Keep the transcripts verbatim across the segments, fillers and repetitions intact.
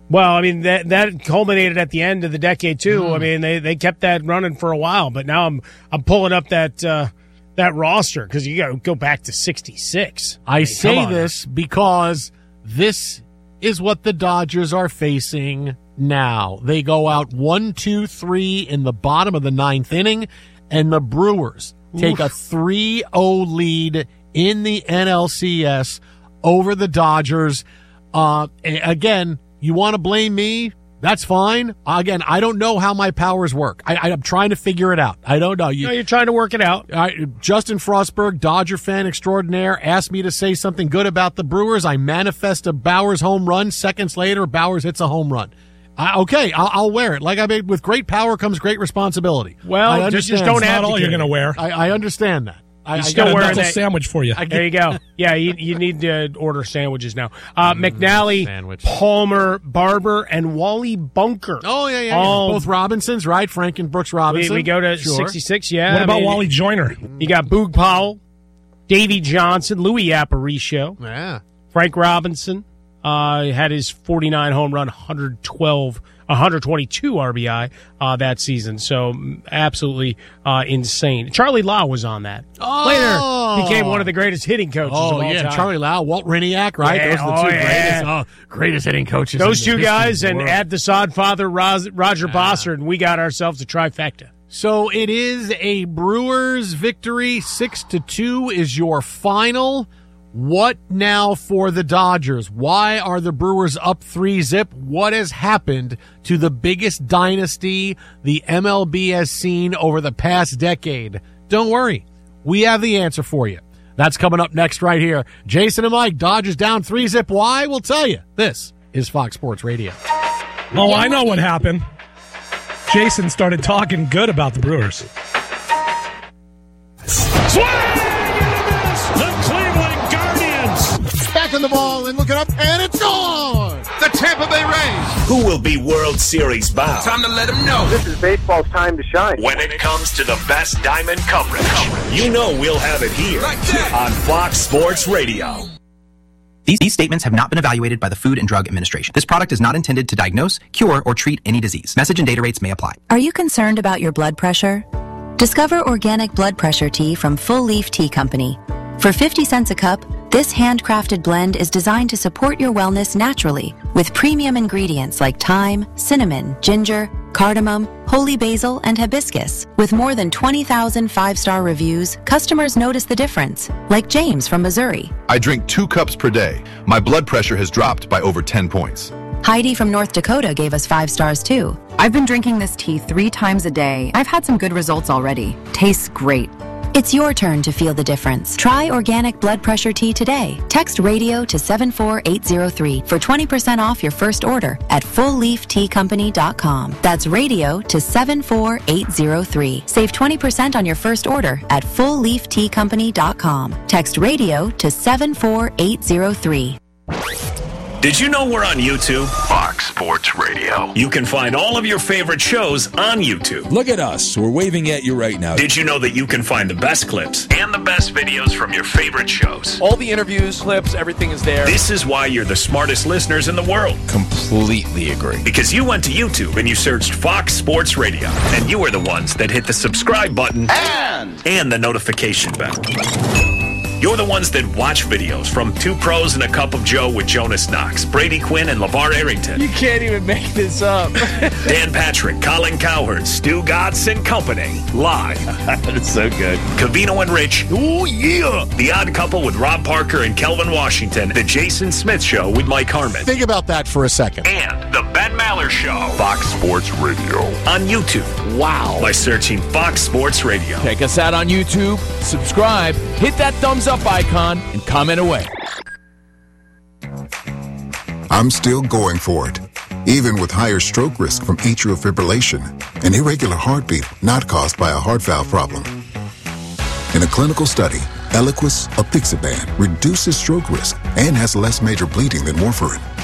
Well, I mean, that that culminated at the end of the decade, too. Mm. I mean, they, they kept that running for a while, but now I'm I'm pulling up that uh, that roster because you got to go back to sixty-six. I, I mean, say this because this is what the Dodgers are facing now. They go out one, two, three in the bottom of the ninth inning, and the Brewers take Oof. a three oh lead in the N L C S over the Dodgers. Uh, again, you want to blame me? That's fine. Again, I don't know how my powers work. I, I'm trying to figure it out. I don't know. You, no, you're trying to work it out. I, Justin Frostberg, Dodger fan extraordinaire, asked me to say something good about the Brewers. I manifest a Bauers home run. Seconds later, Bauers hits a home run. I, okay, I'll, I'll wear it. Like I mean, with great power comes great responsibility. Well, just, just don't have all you're going to wear. I, I understand that. I, I still got wearing a that sandwich for you. There you go. Yeah, you, you need to order sandwiches now. Uh, mm, McNally, sandwich. Palmer, Barber, and Wally Bunker. Oh, yeah, yeah. All, yeah. Both Robinsons, right? Frank and Brooks Robinson. We, we go to sure. sixty-six, yeah. What I about mean, Wally Joyner? You got Boog Powell, Davey Johnson, Louis Aparicio. Yeah. Frank Robinson uh, had his forty-nine home run, one twelve one twenty-two R B I uh, that season. So absolutely uh, insane. Charlie Lau was on that. Oh. Later became one of the greatest hitting coaches oh, of all yeah. time. Charlie Lau, Walt Riniak, right? Yeah, Those are the oh, two yeah. greatest, oh, greatest hitting coaches. Those in two the guys and world. add the sod father, Roger yeah. Bossard, and we got ourselves a trifecta. So it is a Brewers victory. Six to two is your final. What now for the Dodgers? Why are the Brewers up three zip? What has happened to the biggest dynasty the M L B has seen over the past decade? Don't worry. We have the answer for you. That's coming up next right here. Jason and Mike, Dodgers down three zip. Why? We'll tell you. This is Fox Sports Radio. Oh, I know what happened. Jason started talking good about the Brewers. Swing! Back on the ball and look it up, and it's gone! The Tampa Bay Rays. Who will be World Series bound? Time to let them know. This is baseball's time to shine. When it comes to the best diamond coverage, you know we'll have it here like on Fox Sports Radio. These, these statements have not been evaluated by the Food and Drug Administration. This product is not intended to diagnose, cure, or treat any disease. Message and data rates may apply. Are you concerned about your blood pressure? Discover organic blood pressure tea from Full Leaf Tea Company. For fifty cents a cup, this handcrafted blend is designed to support your wellness naturally with premium ingredients like thyme, cinnamon, ginger, cardamom, holy basil, and hibiscus. With more than twenty thousand five-star reviews, customers notice the difference, like James from Missouri. I drink two cups per day. My blood pressure has dropped by over ten points. Heidi from North Dakota gave us five stars too. I've been drinking this tea three times a day. I've had some good results already. Tastes great. It's your turn to feel the difference. Try organic blood pressure tea today. Text radio to seven four eight zero three for twenty percent off your first order at full leaf tea company dot com. That's radio to seven four eight zero three. Save twenty percent on your first order at full leaf tea company dot com. Text radio to seven four eight zero three. Did you know we're on YouTube? Fox Sports Radio. You can find all of your favorite shows on YouTube. Look at us. We're waving at you right now. Did you know that you can find the best clips and the best videos from your favorite shows? All the interviews, clips, everything is there. This is why you're the smartest listeners in the world. Completely agree. Because you went to YouTube and you searched Fox Sports Radio, and you were the ones that hit the subscribe button and, and the notification bell. You're the ones that watch videos from Two Pros and a Cup of Joe with Jonas Knox, Brady Quinn, and LeVar Arrington. You can't even make this up. Dan Patrick, Colin Cowherd, Stu Gatz, and company. Live. That's so good. Covino and Rich. Oh, yeah. The Odd Couple with Rob Parker and Kelvin Washington. The Jason Smith Show with Mike Harmon. Think about that for a second. And The Ben Maller Show. Fox Sports Radio. On YouTube. Wow. By searching Fox Sports Radio. Check us out on YouTube. Subscribe. Hit that thumbs up icon and comment away. I'm still going for it, even with higher stroke risk from atrial fibrillation, an irregular heartbeat not caused by a heart valve problem. In a clinical study, Eliquis apixaban reduces stroke risk and has less major bleeding than warfarin.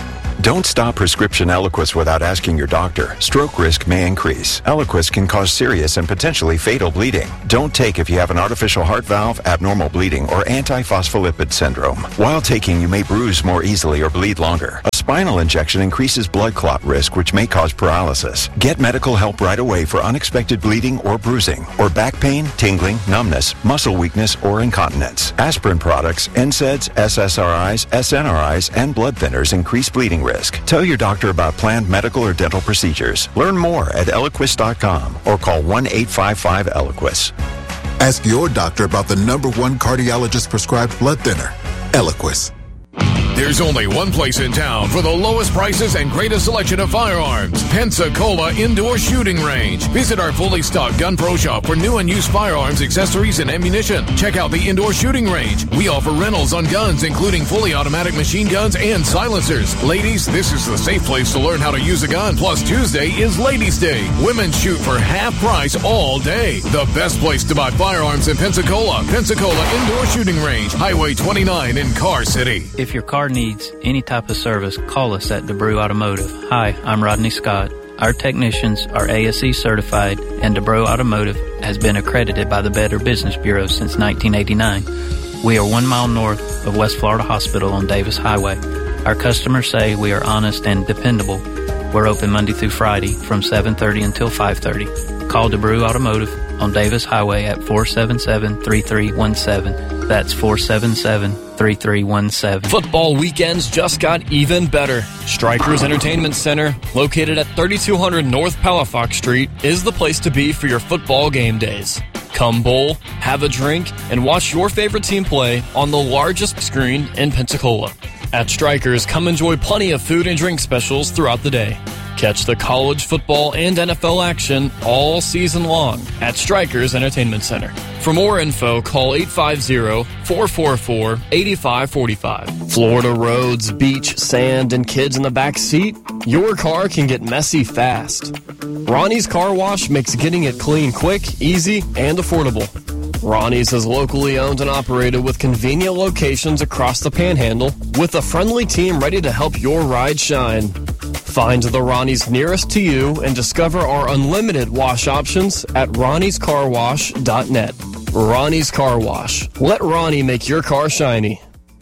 Don't stop prescription Eliquis without asking your doctor. Stroke risk may increase. Eliquis can cause serious and potentially fatal bleeding. Don't take if you have an artificial heart valve, abnormal bleeding, or antiphospholipid syndrome. While taking, you may bruise more easily or bleed longer. A spinal injection increases blood clot risk, which may cause paralysis. Get medical help right away for unexpected bleeding or bruising, or back pain, tingling, numbness, muscle weakness, or incontinence. Aspirin products, N SAIDs, S S R Is, S N R Is, and blood thinners increase bleeding risk. Tell your doctor about planned medical or dental procedures. Learn more at Eliquis dot com or call one eight five five Eliquis. Ask your doctor about the number one cardiologist prescribed blood thinner, Eliquis. There's only one place in town for the lowest prices and greatest selection of firearms. Pensacola Indoor Shooting Range. Visit our fully stocked Gun Pro shop for new and used firearms, accessories, and ammunition. Check out the Indoor Shooting Range. We offer rentals on guns, including fully automatic machine guns and silencers. Ladies, this is the safe place to learn how to use a gun. Plus, Tuesday is Ladies' Day. Women shoot for half price all day. The best place to buy firearms in Pensacola. Pensacola Indoor Shooting Range. Highway twenty-nine in Car City. If your car needs any type of service, call us at DeBrew Automotive. Hi, I'm Rodney Scott. Our technicians are A S E certified, and DeBrew Automotive has been accredited by the Better Business Bureau since nineteen eighty-nine. We are one mile north of West Florida Hospital on Davis Highway. Our customers say we are honest and dependable. We're open Monday through Friday from seven thirty until five thirty. Call DeBrew Automotive on Davis Highway at four seven seven, three three one seven. That's four seven seven, three three one seven. Football weekends just got even better. Strikers Entertainment Center, located at thirty-two hundred North Palafox Street, is the place to be for your football game days. Come bowl, have a drink, and watch your favorite team play on the largest screen in Pensacola. At Strikers, come enjoy plenty of food and drink specials throughout the day. Catch the college football and N F L action all season long at Strikers Entertainment Center. For more info, call eight five zero, four four four, eight five four five. Florida roads, beach, sand, and kids in the back seat? Your car can get messy fast. Ronnie's Car Wash makes getting it clean quick, easy, and affordable. Ronnie's is locally owned and operated with convenient locations across the Panhandle, with a friendly team ready to help your ride shine. Find the Ronnie's nearest to you and discover our unlimited wash options at ronnies car wash dot net. Ronnie's Car Wash. Let Ronnie make your car shiny.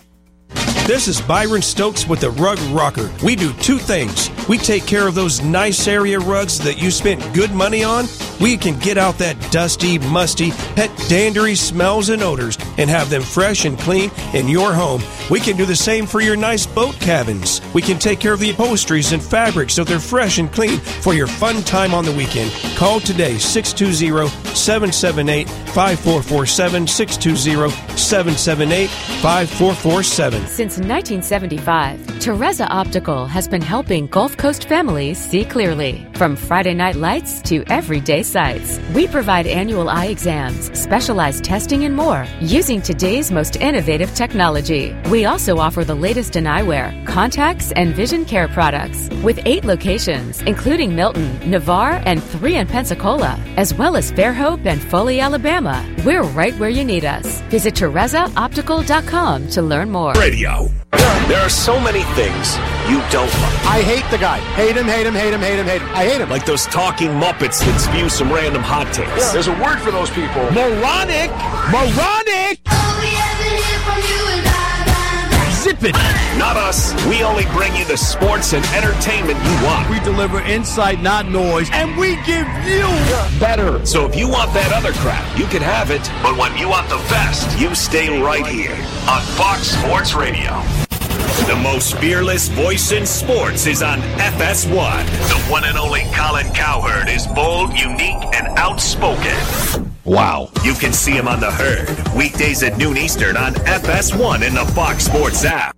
This is Byron Stokes with the Rug Rocker. We do two things. We take care of those nice area rugs that you spent good money on. We can get out that dusty, musty, pet dandery smells and odors and have them fresh and clean in your home. We can do the same for your nice boat cabins. We can take care of the upholsteries and fabrics so they're fresh and clean for your fun time on the weekend. Call today, six two zero, seven seven eight, five four four seven, six two zero, seven seven eight, five four four seven. Since nineteen seventy-five, Teresa Optical has been helping Gulf Coast families see clearly. From Friday night lights to everyday sights, we provide annual eye exams, specialized testing, and more using today's most innovative technology. We also offer the latest in eyewear, contacts, and vision care products with eight locations, including Milton, Navarre, and three in Pensacola, as well as Fairhope and Foley, Alabama. We're right where you need us. Visit Teresa Optical dot com to learn more. Radio. There are so many things you don't like. I hate the guy. Hate him, hate him, hate him, hate him, hate him. I hate him. Like those talking Muppets that spew some random hot takes. Yeah. There's a word for those people. Moronic! Moronic! Zip it! Not us. We only bring you the sports and entertainment you want. We deliver insight, not noise, and we give you better. So if you want that other crap, you can have it. But when you want the best, you stay right here on Fox Sports Radio. The most fearless voice in sports is on F S one. The one and only Colin Cowherd is bold, unique, and outspoken. Wow. You can see him on The Herd, weekdays at noon Eastern on F S one in the Fox Sports app.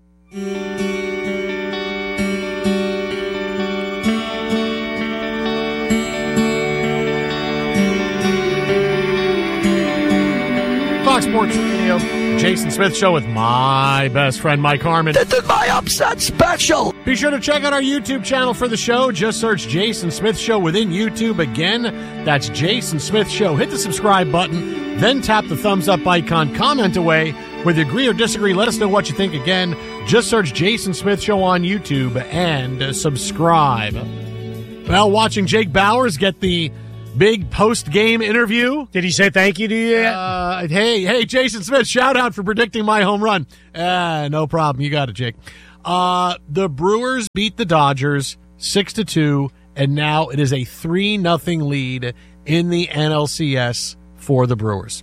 Fox Sports Radio, Jason Smith Show with my best friend Mike Harmon. This is my upset special. Be sure to check out our YouTube channel for the show. Just search Jason Smith Show within YouTube. Again, that's Jason Smith Show. Hit the subscribe button, then tap the thumbs up icon. Comment away. Whether you agree or disagree, let us know what you think. Again, Just search Jason Smith Show on YouTube and uh, subscribe. Well, watching Jake Bowers get the big post-game interview. Did he say thank you to you yet? Uh, hey, hey, Jason Smith, shout out for predicting my home run. Uh, no problem. You got it, Jake. Uh, the Brewers beat the Dodgers six to two, and now it is a three nothing lead in the N L C S for the Brewers.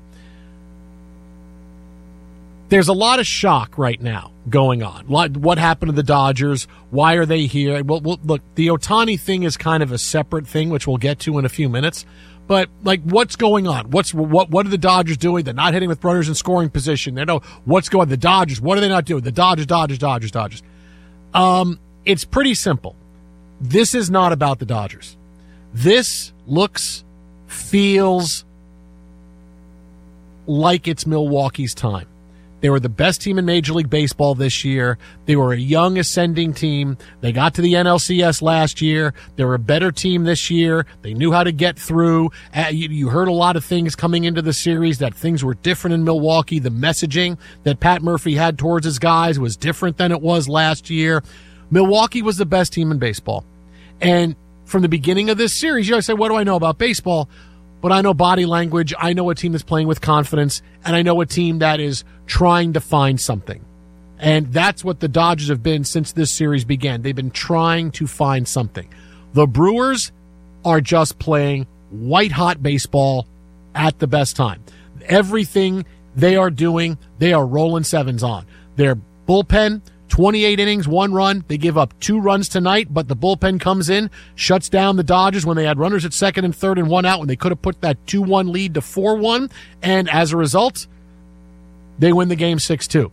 There's a lot of shock right now going on. What happened to the Dodgers? Why are they here? Well, well, look, the Ohtani thing is kind of a separate thing, which we'll get to in a few minutes. But, like, what's going on? What's what? What are the Dodgers doing? They're not hitting with runners in scoring position. They know what's going on. The Dodgers, what are they not doing? The Dodgers, Dodgers, Dodgers, Dodgers. Um, it's pretty simple. This is not about the Dodgers. This looks, feels like it's Milwaukee's time. They were the best team in Major League Baseball this year. They were a young ascending team. They got to the N L C S last year. They were a better team this year. They knew how to get through. Uh, you, you heard a lot of things coming into the series, that things were different in Milwaukee. The messaging that Pat Murphy had towards his guys was different than it was last year. Milwaukee was the best team in baseball. And from the beginning of this series, you always say, what do I know about baseball? But I know body language. I know a team that's playing with confidence, and I know a team that is trying to find something. And that's what the Dodgers have been since this series began. They've been trying to find something. The Brewers are just playing white-hot baseball at the best time. Everything they are doing, they are rolling sevens on. Their bullpen, twenty-eight innings, one run. They give up two runs tonight, but the bullpen comes in, shuts down the Dodgers when they had runners at second and third and one out, when they could have put that two one lead to four one. And as a result, they win the game six two.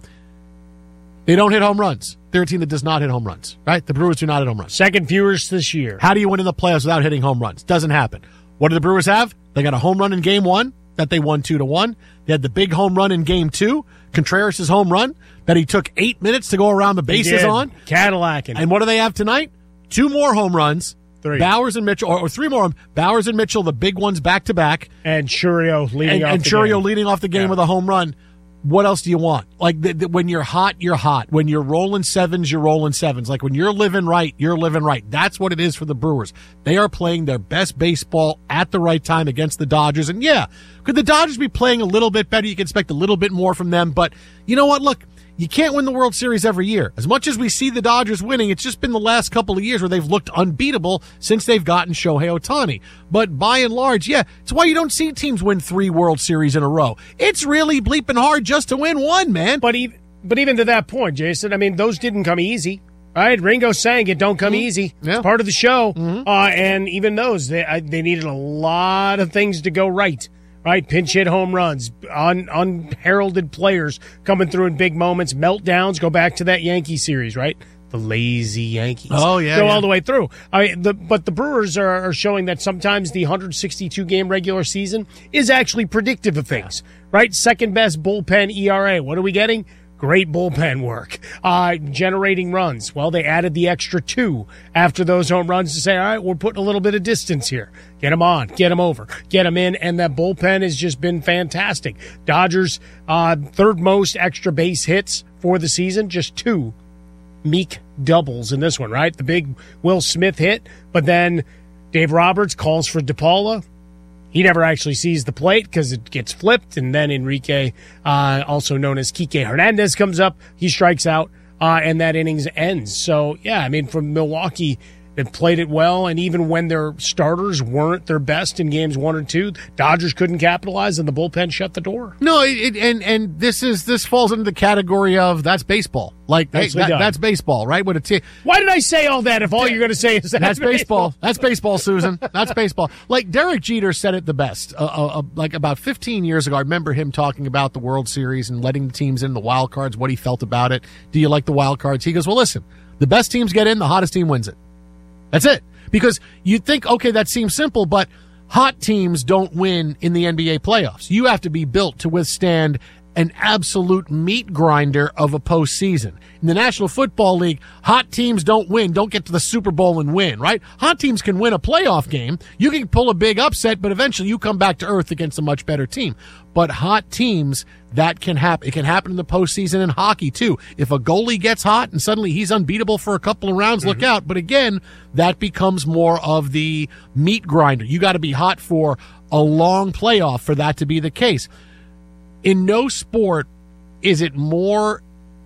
They don't hit home runs. They're a team that does not hit home runs, right? The Brewers do not hit home runs. Second fewest this year. How do you win in the playoffs without hitting home runs? Doesn't happen. What do the Brewers have? They got a home run in game one that they won two to one. They had the big home run in game two, Contreras' home run, that he took eight minutes to go around the bases on. Cadillacing. And what do they have tonight? Two more home runs. Three. Bowers and Mitchell, or, or three more. Bowers and Mitchell, the big ones back to back. And Churio leading and, off and the Churio game. leading off the game Yeah. with a home run. What else do you want? Like, the, the, when you're hot, you're hot. When you're rolling sevens, you're rolling sevens. Like, when you're living right, you're living right. That's what it is for the Brewers. They are playing their best baseball at the right time against the Dodgers. And, yeah, could the Dodgers be playing a little bit better? You can expect a little bit more from them. But you know what? Look, you can't win the World Series every year. As much as we see the Dodgers winning, it's just been the last couple of years where they've looked unbeatable since they've gotten Shohei Ohtani. But by and large, yeah, it's why you don't see teams win three World Series in a row. It's really bleeping hard just to win one, man. But even, but even to that point, Jason, I mean, those didn't come easy. Right? Ringo sang it, don't come Mm-hmm. easy. Yeah. It's part of the show. Mm-hmm. Uh, and even those, they, I, they needed a lot of things to go right. Right, pinch hit home runs, un, unheralded players coming through in big moments, meltdowns. Go back to that Yankee series, right? The lazy Yankees. Oh, yeah, go yeah. all the way through. I mean, the, but the Brewers are, are showing that sometimes the one hundred sixty-two game regular season is actually predictive of things. Right, second best bullpen E R A. What are we getting? Great bullpen work. Uh, generating runs. Well, they added the extra two after those home runs to say, all right, we're putting a little bit of distance here. Get them on. Get them over. Get them in. And that bullpen has just been fantastic. Dodgers, uh, third most extra base hits for the season. Just two meek doubles in this one, right? The big Will Smith hit. But then Dave Roberts calls for DePaula. He never actually sees the plate because it gets flipped, and then Enrique, uh, also known as Kike Hernandez, comes up. He strikes out, uh, and that innings ends. So, yeah, I mean, from Milwaukee, they played it well, and even when their starters weren't their best in games one or two, Dodgers couldn't capitalize, and the bullpen shut the door. No, it, it, and and this is this falls into the category of that's baseball. Like hey, that, that's baseball, right? What a t- Why did I say all that if all you're going to say is that that's baseball? baseball? That's baseball, Susan. That's baseball. Like Derek Jeter said it the best. Uh, uh, uh, like about fifteen years ago, I remember him talking about the World Series and letting the teams in the wild cards. What he felt about it. Do you like the wild cards? He goes, well, listen, the best teams get in, the hottest team wins it. That's it. Because you'd think, okay, that seems simple, but hot teams don't win in the N B A playoffs. You have to be built to withstand an absolute meat grinder of a postseason. In the National Football League, hot teams don't win, don't get to the Super Bowl and win, right? Hot teams can win a playoff game. You can pull a big upset, but eventually you come back to earth against a much better team. But hot teams, that can happen. It can happen in the postseason in hockey, too. If a goalie gets hot and suddenly he's unbeatable for a couple of rounds, mm-hmm. look out. But again, that becomes more of the meat grinder. You got to be hot for a long playoff for that to be the case. In no sport is it more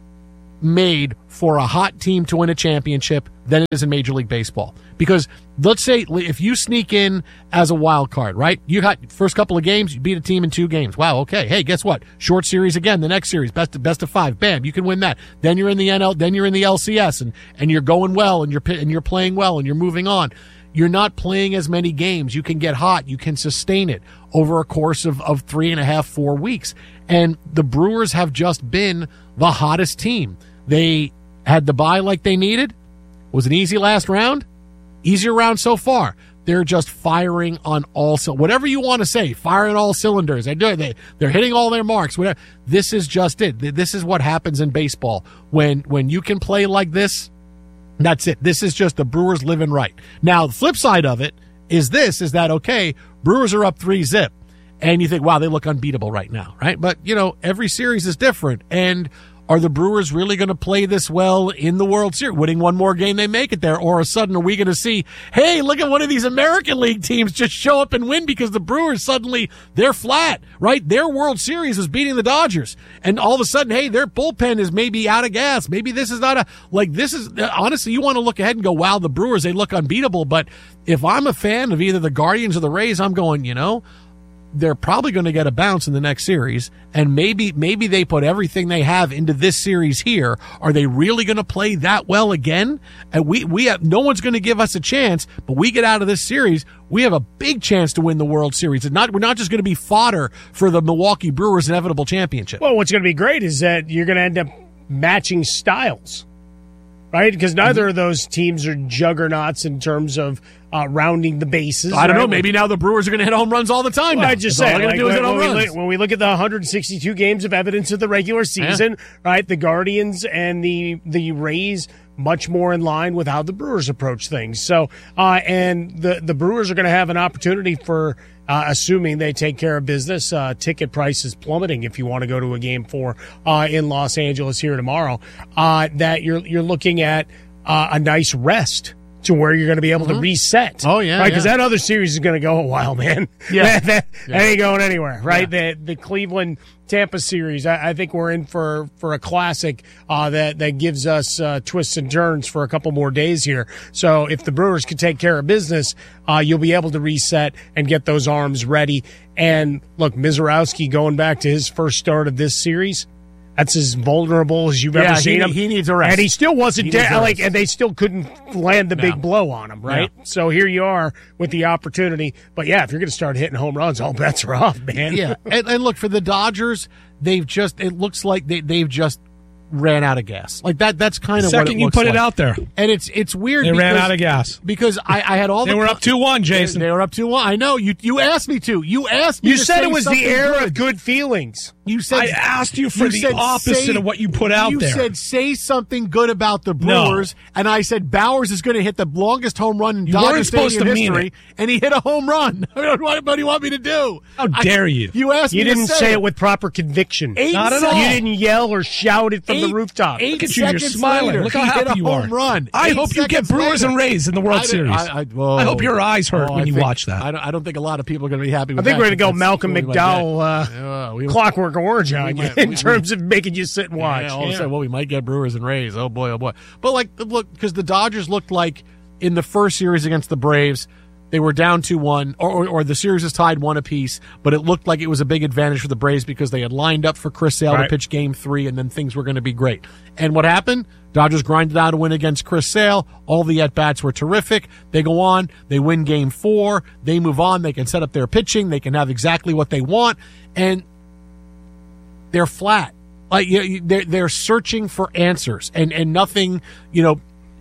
made for a hot team to win a championship than it is in Major League Baseball. Because let's say if you sneak in as a wild card, right? You got first couple of games, you beat a team in two games. Wow, okay. Hey, guess what? Short series again, the next series, best of, best of five. Bam, you can win that. Then you're in the N L, then you're in the L C S and and you're going well and you're and you're playing well and you're moving on. You're not playing as many games. You can get hot. You can sustain it over a course of, of three and a half, four weeks. And the Brewers have just been the hottest team. They had the bye like they needed. It was an easy last round. Easier round so far. They're just firing on all cylinders. Whatever you want to say, firing all cylinders. They do. They they're hitting all their marks. Whatever. This is just it. This is what happens in baseball when when you can play like this. That's it. This is just the Brewers living right. Now, the flip side of it is this, is that, okay, Brewers are up three zip. And you think, wow, they look unbeatable right now, right? But, you know, every series is different. And are the Brewers really going to play this well in the World Series? Winning one more game, they make it there. Or all of a sudden, are we going to see, hey, look at one of these American League teams just show up and win because the Brewers suddenly, they're flat, right? Their World Series is beating the Dodgers. And all of a sudden, hey, their bullpen is maybe out of gas. Maybe this is not a, like this is, honestly, you want to look ahead and go, wow, the Brewers, they look unbeatable. But if I'm a fan of either the Guardians or the Rays, I'm going, you know, they're probably going to get a bounce in the next series, and maybe maybe they put everything they have into this series here. Are they really going to play that well again? And we we have no one's going to give us a chance, but we get out of this series, we have a big chance to win the World Series. It's not we're not just going to be fodder for the Milwaukee Brewers' inevitable championship. Well, what's going to be great is that you're going to end up matching styles, right? Because neither mm-hmm. of those teams are juggernauts in terms of Uh, rounding the bases. I don't right? know. Maybe now the Brewers are going to hit home runs all the time. Well, now. I just That's say, all like, do is hit home when, we runs. look, when we look at the one hundred sixty-two games of evidence of the regular season, yeah. right, the Guardians and the the Rays much more in line with how the Brewers approach things. So, uh, and the the Brewers are going to have an opportunity for, uh, assuming they take care of business. Uh, ticket prices plummeting if you want to go to a game four uh, in Los Angeles here tomorrow. Uh, that you're you're looking at uh, a nice rest to where you're going to be able mm-hmm. to reset. Oh, yeah. Right? Because yeah. that other series is going to go a while, man. Yeah. that, that, yeah. that ain't going anywhere, right? Yeah. The the Cleveland Tampa series, I, I think we're in for, for a classic uh, that, that gives us uh, twists and turns for a couple more days here. So if the Brewers can take care of business, uh, you'll be able to reset and get those arms ready. And look, Mizorowski going back to his first start of this series, that's as vulnerable as you've yeah, ever seen he, him. He needs a rest. And he still wasn't dead, like, and they still couldn't land the no. big blow on him, right? No. So here you are with the opportunity. But yeah, if you're going to start hitting home runs, all bets are off, man. Yeah, and, and look, for the Dodgers, they've just, it looks like they, they've just ran out of gas. Like that, that's kind of what it Second you looks put like. it out there. And it's it's weird. They because, ran out of gas. Because I, I had all they the... They were up two one, Jason. They, they were up two one. I know. You you asked me to. You asked me You to said say it was the something era good. of good feelings. You said I asked you for you the said, opposite say, of what you put out you there. You said say something good about the Brewers, no. and I said Bowers is going to hit the longest home run in you Dodger supposed Stadium to mean history, it. and he hit a home run. What do you want me to do? How dare I, you? You asked you me didn't to say, say it. it with proper conviction. Eight Not at seconds, all. You didn't yell or shout it from eight, the rooftop. Eight Look at you, you're seconds smiling. later, Look how he happy hit a you home are. run. I Eight hope you get seconds Brewers later. and Rays in the World I Series. I, I, whoa. I hope your eyes hurt Oh, when I you think, watch that. I don't, I don't think a lot of people are going to be happy with I think that. we're going to go That's Malcolm what we might McDowell uh, yeah, we, Clockwork Orange on you might- in we- terms of making you sit and watch. Yeah, all of a Yeah. sudden, well, we might get Brewers and Rays. Oh boy, oh boy. But like, look, because the Dodgers looked like in the first series against the Braves, they were down two one, or, or, or the series is tied one apiece, but it looked like it was a big advantage for the Braves because they had lined up for Chris Sale Right. to pitch game three, and then things were going to be great. And what happened? Dodgers grinded out a win against Chris Sale. All the at-bats were terrific. They go on. They win game four. They move on. They can set up their pitching. They can have exactly what they want. And they're flat. Like you know, they're, they're searching for answers, and, and nothing, you know,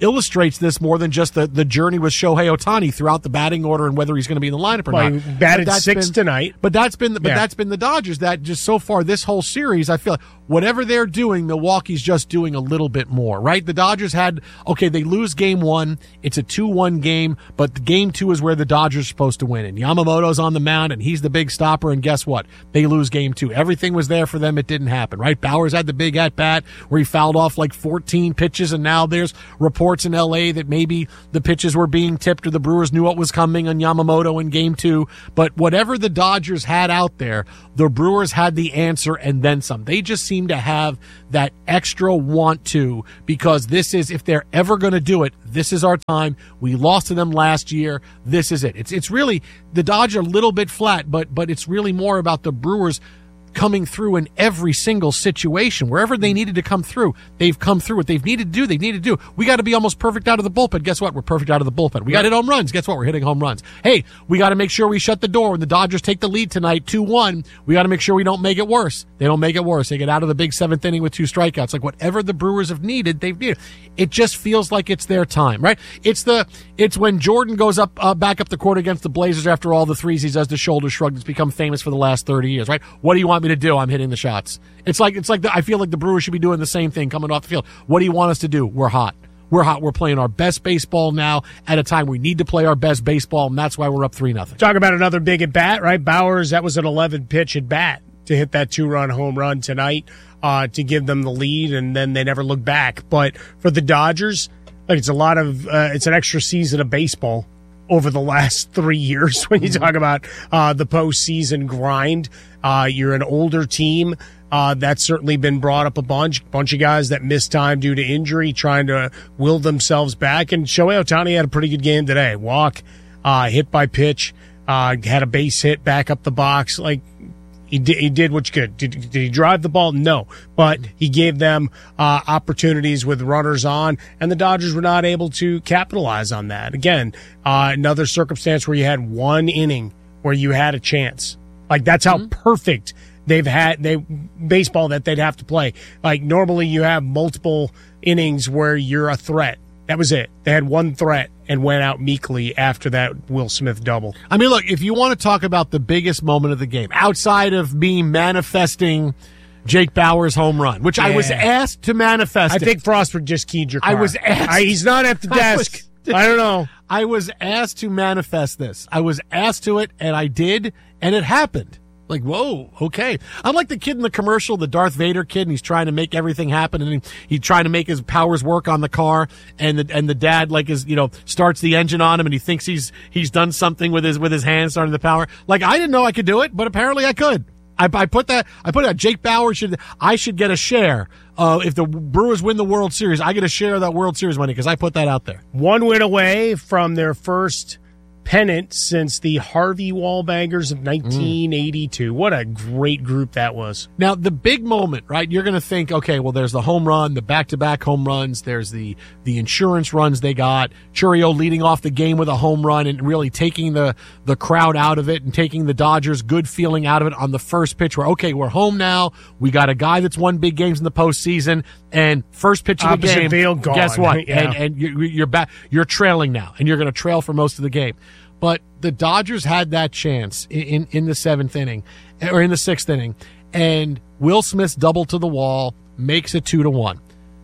illustrates this more than just the, the journey with Shohei Ohtani throughout the batting order and whether he's going to be in the lineup or well, not. He batted six been, tonight. But that's been the, but yeah. that's been the Dodgers that just so far this whole series, I feel like whatever they're doing, Milwaukee's just doing a little bit more, right? The Dodgers had, okay, they lose game one. It's a two one game, but the game two is where the Dodgers are supposed to win. And Yamamoto's on the mound, and he's the big stopper, and guess what? They lose game two. Everything was there for them. It didn't happen, right? Bowers had the big at-bat where he fouled off like fourteen pitches, and now there's reports in L A that maybe the pitches were being tipped or the Brewers knew what was coming on Yamamoto in game two. But whatever the Dodgers had out there, the Brewers had the answer and then some. They just seem to have that extra want to, because this is, if they're ever going to do it, this is our time. We lost to them last year. This is it. It's it's really, the Dodgers are a little bit flat, but but it's really more about the Brewers coming through in every single situation. Wherever they needed to come through, they've come through. What they've needed to do, they needed to do. We got to be almost perfect out of the bullpen. Guess what? We're perfect out of the bullpen. We got to hit home runs. Guess what? We're hitting home runs. Hey, we got to make sure we shut the door when the Dodgers take the lead tonight, two one. We got to make sure we don't make it worse. They don't make it worse. They get out of the big seventh inning with two strikeouts. Like whatever the Brewers have needed, they've needed. It just feels like it's their time, right? It's the it's when Jordan goes up uh, back up the court against the Blazers after all the threes he does the shoulder shrug that's become famous for the last thirty years, right? What do you want me to do? I'm hitting the shots. It's like it's like the, I feel like the Brewers should be doing the same thing coming off the field. What do you want us to do? We're hot. We're hot. We're playing our best baseball now at a time we need to play our best baseball, and that's why we're up three nothing. Talk about another big at bat, right? Bowers, that was an eleven pitch at bat to hit that two run home run tonight uh, to give them the lead, and then they never looked back. But for the Dodgers, like it's a lot of uh, it's an extra season of baseball over the last three years when you talk about uh, the postseason grind. Uh, you're an older team. Uh, that's certainly been brought up a bunch. Bunch of guys that missed time due to injury, trying to will themselves back. And Shohei Ohtani had a pretty good game today. Walk, uh, hit by pitch, uh, had a base hit back up the box. Like, he did, he did what's good. Did, did he drive the ball? No. But he gave them uh, opportunities with runners on, and the Dodgers were not able to capitalize on that. Again, uh, another circumstance where you had one inning where you had a chance. Like, that's how mm-hmm. perfect they've had they baseball that they'd have to play. Like, normally you have multiple innings where you're a threat. That was it. They had one threat and went out meekly after that Will Smith double. I mean, look, if you want to talk about the biggest moment of the game, outside of me manifesting Jake Bauers' home run, which yeah. I was asked to manifest I it. think Frostberg just keyed your car. I was asked. I, he's not at the desk. I, was, I don't know. I was asked to manifest this. I was asked to it, and I did, and it happened. Like, whoa, okay. I'm like the kid in the commercial, the Darth Vader kid, and he's trying to make everything happen, and he, he's trying to make his powers work on the car, and the and the dad, like, is you know, starts the engine on him, and he thinks he's he's done something with his with his hand starting the power. Like, I didn't know I could do it, but apparently I could. I, I put that. I put it out. Jake Bauers should. I should get a share. Uh, if the Brewers win the World Series, I get a share of that World Series money because I put that out there. One win away from their first pennant since the Harvey Wallbangers of nineteen eighty-two. Mm. What a great group that was. Now, the big moment, right? You're going to think, okay, well, there's the home run, the back-to-back home runs, there's the the insurance runs they got, Churio leading off the game with a home run and really taking the, the crowd out of it and taking the Dodgers' good feeling out of it on the first pitch where, okay, we're home now. We got a guy that's won big games in the postseason, and first pitch of the Opposite game, field, gone. Guess what? Yeah. And, and you're, you're, back, you're trailing now, and you're going to trail for most of the game. But the Dodgers had that chance in, in, in the seventh inning, or in the sixth inning, and Will Smith's double to the wall makes it two to one.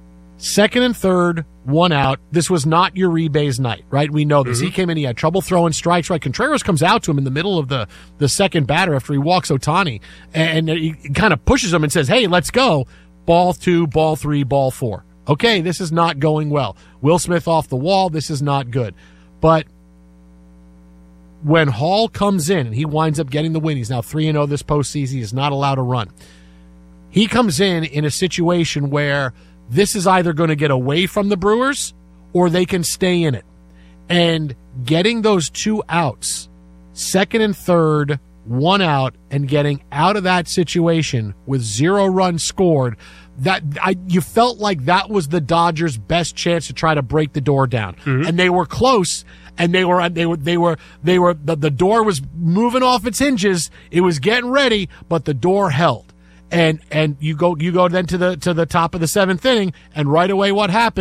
Second and third, one out. This was not Uribe's night, right? We know this. Mm-hmm. He came in, he had trouble throwing strikes, right? Contreras comes out to him in the middle of the, the second batter after he walks Ohtani, and he kind of pushes him and says, hey, let's go. Ball two, ball three, ball four. Okay, this is not going well. Will Smith off the wall, this is not good. But when Hall comes in and he winds up getting the win, he's now three and oh this postseason, he is not allowed to run. He comes in in a situation where this is either going to get away from the Brewers or they can stay in it. And getting those two outs, second and third, one out, and getting out of that situation with zero runs scored, that I, you felt like that was the Dodgers' best chance to try to break the door down. Mm-hmm. And they were close. And they were, they were, they were, they were, the, the door was moving off its hinges. It was getting ready, but the door held. And, and you go, you go then to the, to the top of the seventh inning, and right away what happens?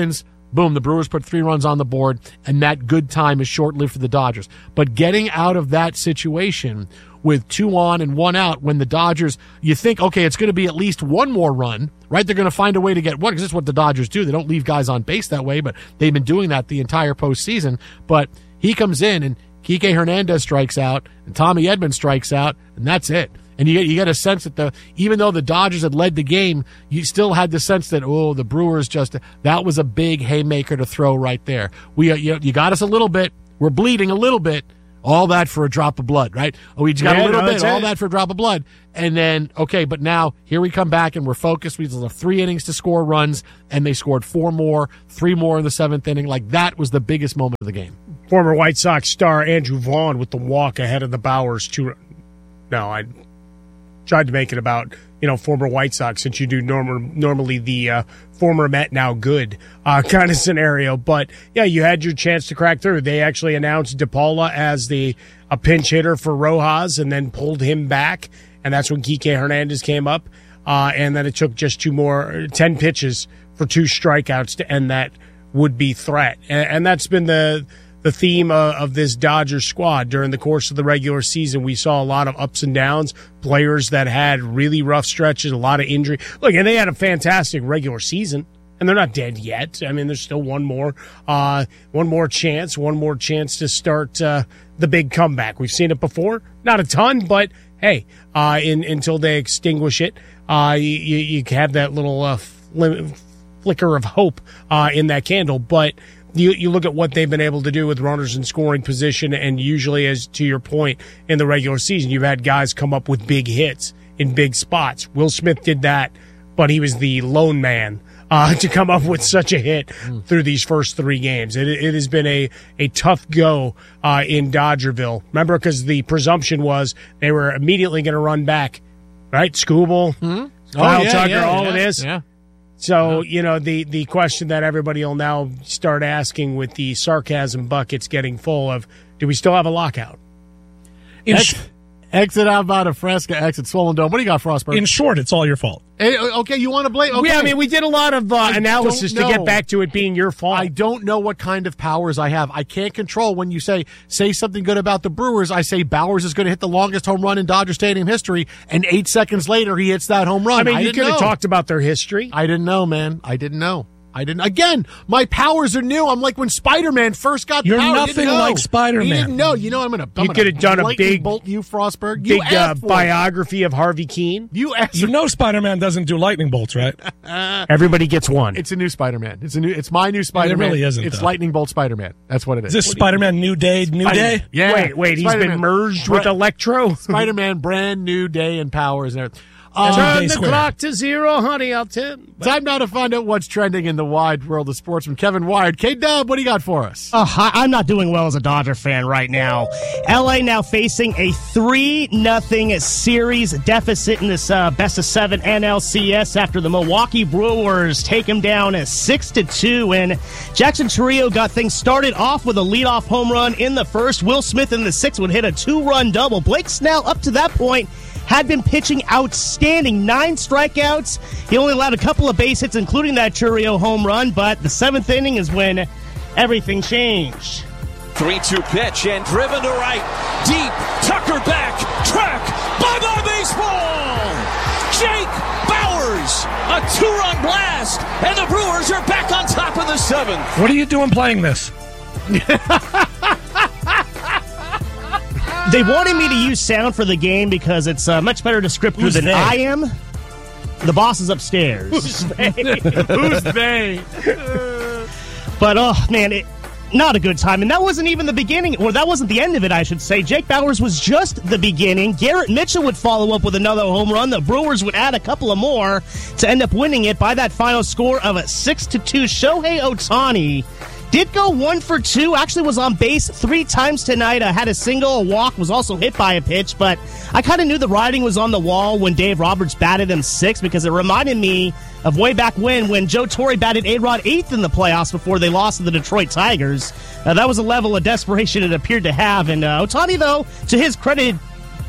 Boom, the Brewers put three runs on the board, and that good time is short-lived for the Dodgers. But getting out of that situation with two on and one out when the Dodgers, you think, okay, it's going to be at least one more run, right? They're going to find a way to get one because that's what the Dodgers do. They don't leave guys on base that way, but they've been doing that the entire postseason. But he comes in, and Kike Hernandez strikes out, and Tommy Edman strikes out, and that's it. And you get, you get a sense that the even though the Dodgers had led the game, you still had the sense that, oh, the Brewers just, that was a big haymaker to throw right there. We You, you got us a little bit. We're bleeding a little bit. All that for a drop of blood, right? Oh, we just got yeah, a little no, bit, all it. that for a drop of blood. And then, okay, but now here we come back and we're focused. We still have three innings to score runs, and they scored four more, three more in the seventh inning. Like, that was the biggest moment of the game. Former White Sox star Andrew Vaughn with the walk ahead of the Bowers. Two, no, I tried to make it about, you know, former White Sox, since you do norm- normally the uh, former Met, now good uh, kind of scenario. But, yeah, you had your chance to crack through. They actually announced DePaula as the a pinch hitter for Rojas and then pulled him back, and that's when Kike Hernandez came up. Uh, and then it took just two more, ten pitches for two strikeouts to end that would-be threat. And, and that's been the the theme of, of this Dodgers squad during the course of the regular season. We saw a lot of ups and downs, players that had really rough stretches, a lot of injury. Look, and they had a fantastic regular season, and they're not dead yet. I mean, there's still one more, uh, one more chance, one more chance to start uh, the big comeback. We've seen it before, not a ton, but hey, uh, in, until they extinguish it, uh, you, you have that little uh, fl- flicker of hope uh, in that candle, but. You, you look at what they've been able to do with runners in scoring position, and usually, as to your point, in the regular season, you've had guys come up with big hits in big spots. Will Smith did that, but he was the lone man uh, to come up with such a hit mm. through these first three games. It, it has been a, a tough go uh, in Dodgerville. Remember, because the presumption was they were immediately going to run back, right? Skubal, mm-hmm. Kyle oh, yeah, Tucker, yeah, all yeah, of this. Yeah. So, you know, the, the question that everybody will now start asking with the sarcasm buckets getting full of, do we still have a lockout? In Ex- sh- exit out about a Fresca, exit Swollen Dome. What do you got, Frostburg? In short, it's all your fault. Hey, okay, you want to blame? Okay. Yeah, I mean, we did a lot of uh, analysis to get back to it being your fault. I don't know what kind of powers I have. I can't control when you say say something good about the Brewers. I say Bowers is going to hit the longest home run in Dodger Stadium history, and eight seconds later he hits that home run. I mean, I you could have talked about their history. I didn't know, man. I didn't know. I didn't. Again, my powers are new. I'm like when Spider-Man first got the You're power. nothing didn't know. like Spider-Man. He didn't know. You know, I'm going to. You could have done a big bolt you, Frostberg. Big You uh, asked for biography of Harvey Keene. You asked. You know Spider-Man doesn't do lightning bolts, right? Everybody gets one. It's a new Spider-Man. It's a new. It's my new Spider-Man. It really isn't. It's though. Lightning Bolt Spider-Man. That's what it is. Is this Spider-Man New Day, New Spider- Day? Yeah. Wait, wait. He's Spider-Man. been merged with Bra- Electro. Spider-Man, brand new day and powers and everything. Uh, Turn Day the Square. clock to zero, honey. I'll tip. Time now to find out what's trending in the wide world of sports from Kevin Wired. K-Dub, what do you got for us? Uh, I'm not doing well as a Dodger fan right now. L A now facing a three nothing series deficit in this uh, best of seven N L C S after the Milwaukee Brewers take them down as six to two. And Jackson Chourio got things started off with a leadoff home run in the first. Will Smith in the sixth would hit a two-run double. Blake Snell, up to that point, had been pitching outstanding. Nine strikeouts. He only allowed a couple of base hits, including that Chourio home run, but the seventh inning is when everything changed. three two pitch and driven to right. Deep. Tucker back. Track by the baseball. Jake Bowers. A two-run blast. And the Brewers are back on top of the seventh. What are you doing playing this? They wanted me to use sound for the game because it's a much better descriptor Who's than they? I am. The boss is upstairs. Who's they? Who's they? But, oh, man, it, not a good time. And that wasn't even the beginning, or that wasn't the end of it, I should say. Jake Bowers was just the beginning. Garrett Mitchell would follow up with another home run. The Brewers would add a couple of more to end up winning it by that final score of a six to two. Shohei Ohtani did go one for two, actually was on base three times tonight, uh, had a single, a walk, was also hit by a pitch, but I kind of knew the writing was on the wall when Dave Roberts batted him sixth because it reminded me of way back when, when Joe Torre batted A-Rod eighth in the playoffs before they lost to the Detroit Tigers. Uh, that was a level of desperation it appeared to have, and uh, Ohtani, though, to his credit,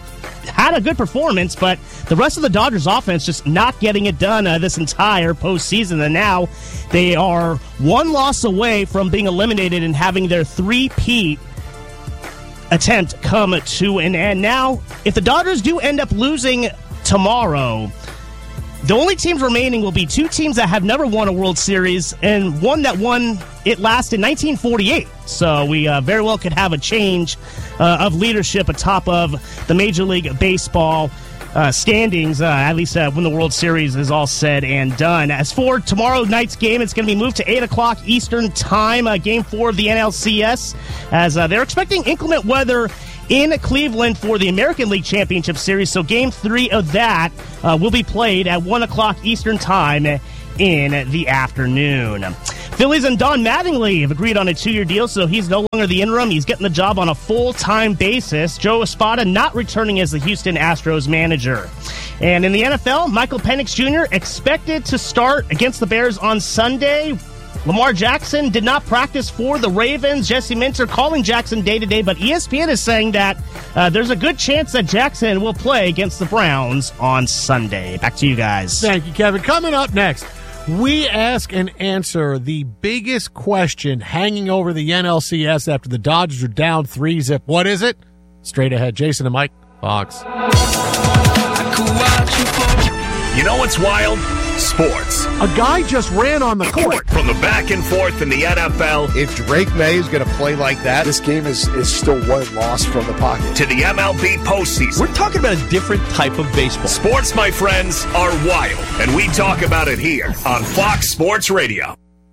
had a good performance, but the rest of the Dodgers offense just not getting it done uh, this entire postseason. And now they are one loss away from being eliminated and having their three-peat attempt come to an end. Now, if the Dodgers do end up losing tomorrow, the only teams remaining will be two teams that have never won a World Series and one that won it last in nineteen forty-eight. So we uh, very well could have a change uh, of leadership atop of the Major League Baseball uh, standings, uh, at least uh, when the World Series is all said and done. As for tomorrow night's game, it's going to be moved to eight o'clock Eastern Time, uh, Game four of the N L C S, as uh, they're expecting inclement weather in Cleveland for the American League Championship Series. So game three of that uh, will be played at one o'clock Eastern Time in the afternoon. Phillies and Don Mattingly have agreed on a two-year deal, so he's no longer the interim. He's getting the job on a full-time basis. Joe Espada not returning as the Houston Astros manager. And in the N F L, Michael Penix Junior expected to start against the Bears on Sunday. Lamar Jackson did not practice for the Ravens. Jesse Minter calling Jackson day-to-day, but E S P N is saying that uh, there's a good chance that Jackson will play against the Browns on Sunday. Back to you guys. Thank you, Kevin. Coming up next, we ask and answer the biggest question hanging over the N L C S after the Dodgers are down three zip. What is it? Straight ahead. Jason and Mike, Fox. You know what's wild? Sports. A guy just ran on the court. From the back and forth in the N F L. If Drake May is going to play like that, this game is, is still one loss from the pocket. To the M L B postseason. We're talking about a different type of baseball. Sports, my friends, are wild. And we talk about it here on Fox Sports Radio.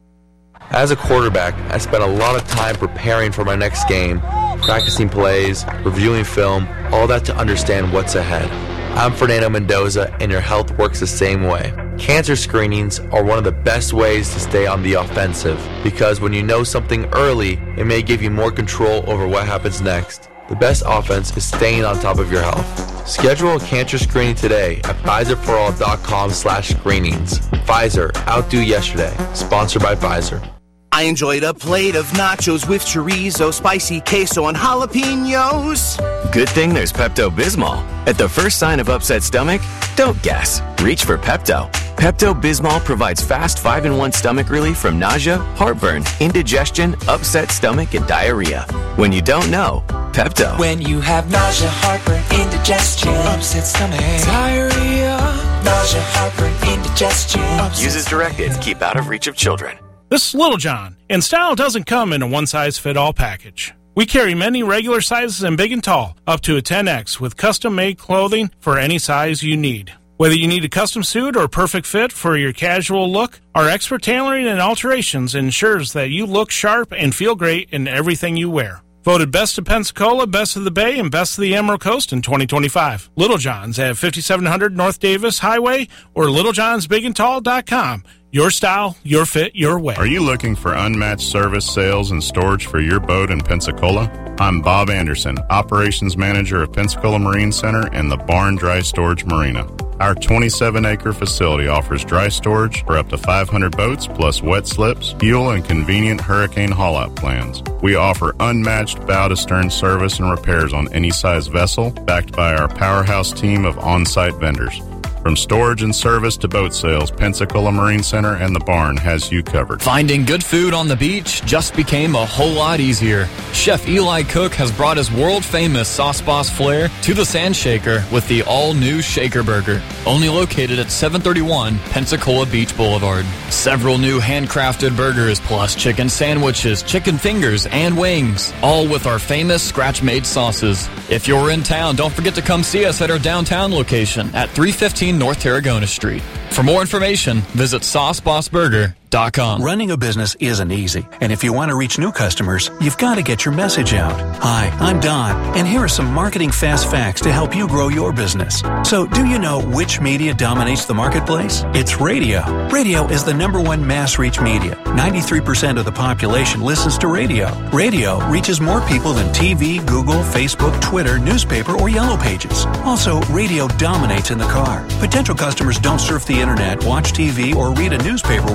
As a quarterback, I spent a lot of time preparing for my next game, practicing plays, reviewing film, all that to understand what's ahead. I'm Fernando Mendoza, and your health works the same way. Cancer screenings are one of the best ways to stay on the offensive, because when you know something early, it may give you more control over what happens next. The best offense is staying on top of your health. Schedule a cancer screening today at Pfizer For All dot com slash screenings. Pfizer, outdo yesterday. Sponsored by Pfizer. I enjoyed a plate of nachos with chorizo, spicy queso, and jalapenos. Good thing there's Pepto-Bismol. At the first sign of upset stomach, don't guess. Reach for Pepto. Pepto-Bismol provides fast five in one stomach relief from nausea, heartburn, indigestion, upset stomach, and diarrhea. When you don't know, Pepto. When you have nausea, heartburn, indigestion, upset stomach, diarrhea, nausea, heartburn, indigestion. Use as directed. Keep out of reach of children. This is Little John, and style doesn't come in a one-size-fit-all package. We carry many regular sizes and big and tall, up to a ten X, with custom-made clothing for any size you need. Whether you need a custom suit or perfect fit for your casual look, our expert tailoring and alterations ensures that you look sharp and feel great in everything you wear. Voted Best of Pensacola, Best of the Bay, and Best of the Emerald Coast in twenty twenty-five. Little John's at fifty-seven hundred North Davis Highway or little johns big and tall dot com. Your style, your fit, your way. Are you looking for unmatched service, sales, and storage for your boat in Pensacola? I'm Bob Anderson, Operations Manager of Pensacola Marine Center and the Barn Dry Storage Marina. Our twenty-seven acre facility offers dry storage for up to five hundred boats, plus wet slips, fuel, and convenient hurricane haul-out plans. We offer unmatched bow-to-stern service and repairs on any size vessel, backed by our powerhouse team of on-site vendors. From storage and service to boat sales, Pensacola Marine Center and the Barn has you covered. Finding good food on the beach just became a whole lot easier. Chef Eli Cook has brought his world-famous Sauce Boss flair to the Sand Shaker with the all-new Shaker Burger, only located at seven thirty-one Pensacola Beach Boulevard. Several new handcrafted burgers, plus chicken sandwiches, chicken fingers, and wings, all with our famous scratch-made sauces. If you're in town, don't forget to come see us at our downtown location at three fifteen North Tarragona Street. For more information, visit sauce boss burger dot com. Running a business isn't easy, and if you want to reach new customers, you've got to get your message out. Hi, I'm Don, and here are some marketing fast facts to help you grow your business. So, do you know which media dominates the marketplace? It's radio. Radio is the number one mass reach media. ninety-three percent of the population listens to radio. Radio reaches more people than T V, Google, Facebook, Twitter, newspaper, or Yellow Pages. Also, radio dominates in the car. Potential customers don't surf the internet, watch T V, or read a newspaper while driving.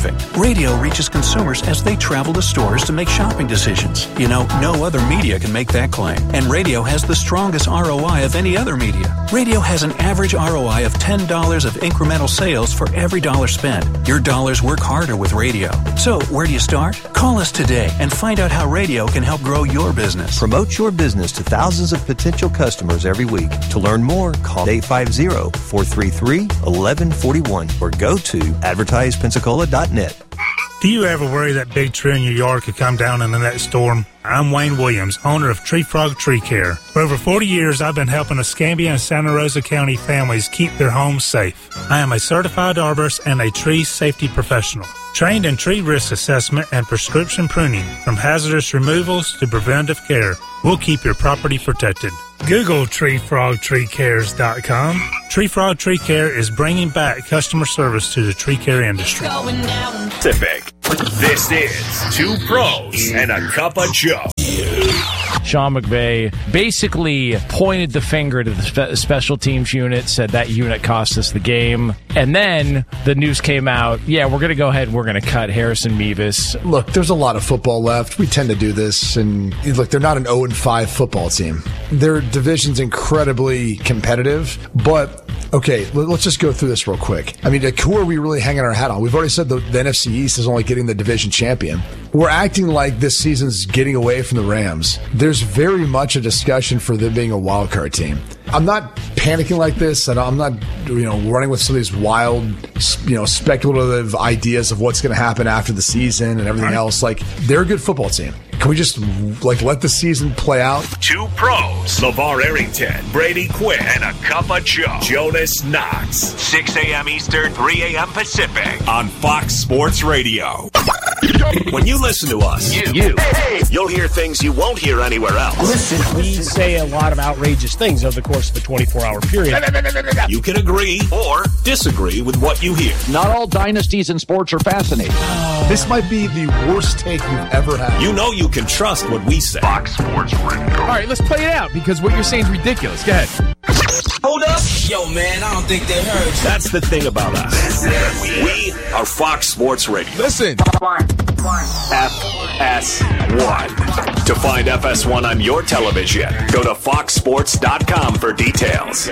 living. Radio reaches consumers as they travel to stores to make shopping decisions. You know, no other media can make that claim. And radio has the strongest R O I of any other media. Radio has an average R O I of ten dollars of incremental sales for every dollar spent. Your dollars work harder with radio. So, where do you start? Call us today and find out how radio can help grow your business. Promote your business to thousands of potential customers every week. To learn more, call eight five zero, four three three, one one four one or go to advertise pensacola dot net. Do you ever worry that big tree in your yard could come down in the next storm? I'm Wayne Williams, owner of Tree Frog Tree Care. For over forty years, I've been helping Escambia and Santa Rosa County families keep their homes safe. I am a certified arborist and a tree safety professional, trained in tree risk assessment and prescription pruning, from hazardous removals to preventive care. We'll keep your property protected. Google tree frog tree cares dot com. Tree Frog Tree Care is bringing back customer service to the tree care industry. Pacific. This is Two Pros and a Cup of Joe. Sean McVay basically pointed the finger to the spe- special teams unit, said that unit cost us the game. And then the news came out, yeah, we're going to go ahead and we're going to cut Harrison Mevis. Look, there's a lot of football left. We tend to do this. And look, they're not an oh and five football team. Their division's incredibly competitive. But, okay, let's just go through this real quick. I mean, like, who are we really hanging our hat on? We've already said the, the N F C East is only getting the division champion. We're acting like this season's getting away from the Rams. There's very much a discussion for them being a wild card team. I'm not panicking like this, and I'm not, you know, running with some of these wild, you know, speculative ideas of what's going to happen after the season and everything else. Like, they're a good football team. Can we just, like, let the season play out? Two Pros, LeVar Arrington, Brady Quinn, and a Cup of Joe, Jonas Knox. six a.m. Eastern, three a.m. Pacific on Fox Sports Radio. When you listen to us, you, you you'll hear things you won't hear anywhere else. Listen, we say a lot of outrageous things over the course of a twenty-four hour period. You can agree or disagree with what you hear. Not all dynasties in sports are fascinating. This might be the worst take you've ever had. You know you can trust what we say. Fox Sports Radio. All right, let's play it out because what you're saying is ridiculous. Go ahead. Hold up. Yo, man, I don't think they heard you. That's the thing about us. We are Fox Sports Radio. Listen. F S one. To find F S one on your television, go to fox sports dot com for details.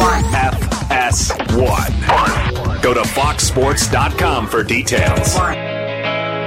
F S one. Go to fox sports dot com for details.